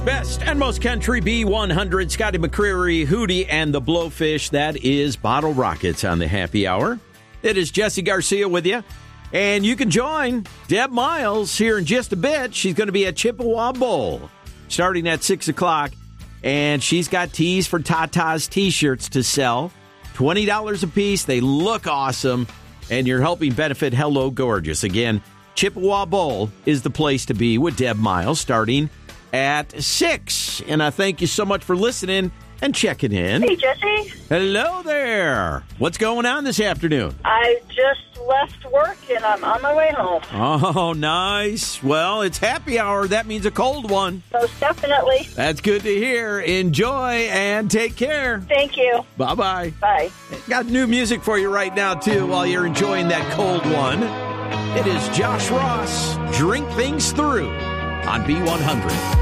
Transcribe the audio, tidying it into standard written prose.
Best and most country B100, Scotty McCreery, Hootie, and the Blowfish. That is Bottle Rockets on the happy hour. It is Jesse Garcia with you. And you can join Deb Miles here in just a bit. She's going to be at Chippewa Bowl starting at 6 o'clock. And she's got tees for Tata's T-shirts to sell. $20 a piece. They look awesome. And you're helping benefit Hello Gorgeous. Again, Chippewa Bowl is the place to be with Deb Miles starting at 6. And I thank you so much for listening and checking in. Hey, Jesse. Hello there. What's going on this afternoon? I just left work and I'm on my way home. Oh, nice. Well, it's happy hour. That means a cold one. Most definitely. That's good to hear. Enjoy and take care. Thank you. Bye-bye. Bye. Got new music for you right now, too, while you're enjoying that cold one. It is Josh Ross, Drink Things Through on B100.